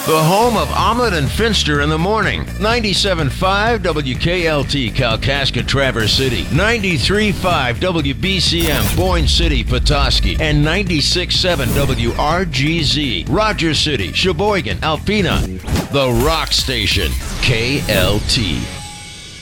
The home of Omelet and Finster in the morning. 97.5 WKLT Kalkaska Traverse City. 93.5 WBCM Boyne City Petoskey. And 96.7 WRGZ Rogers City, Sheboygan, Alpena. The Rock Station. KLT.